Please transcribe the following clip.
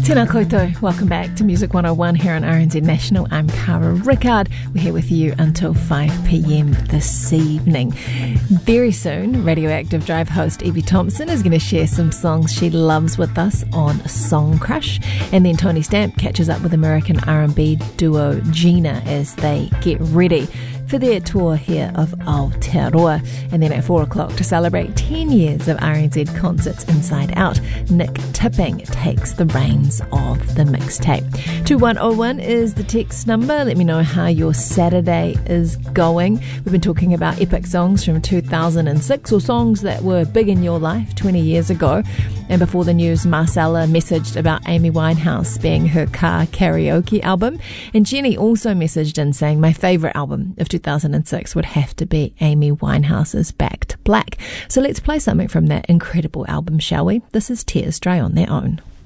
Tēnā koutou. Welcome back to Music 101 here on RNZ National. I'm Cara Rickard. We're here with you until 5 p.m. this evening. Very soon, Radioactive Drive host Evie Thompson is going to share some songs she loves with us on Song Crush. And then Tony Stamp catches up with American R&B duo Gina as they get ready for their tour here of Aotearoa. And then at 4 o'clock, to celebrate 10 years of RNZ Concerts Inside Out, Nick Tipping takes the reins of the mixtape. 2101 is the text number. Let me know how your Saturday is going. We've been talking about epic songs from 2006 or songs that were big in your life 20 years ago. And before the news, Marcella messaged about Amy Winehouse being her car karaoke album. And Jenny also messaged in saying, my favourite album of 2006 would have to be Amy Winehouse's Back to Black. So let's play something from that incredible album, shall we? This is Tears Dry on Their Own.